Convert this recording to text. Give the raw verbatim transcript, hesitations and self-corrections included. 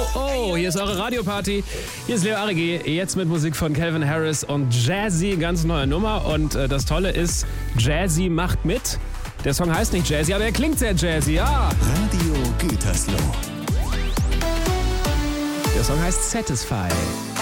Oh, hier ist eure Radioparty. Hier ist Leo Arigi, jetzt mit Musik von Calvin Harris und Jazzy, ganz neue Nummer. Und äh, das Tolle ist, Jazzy macht mit. Der Song heißt nicht Jazzy, aber er klingt sehr Jazzy, ja. Radio Gütersloh. Der Song heißt Satisfy.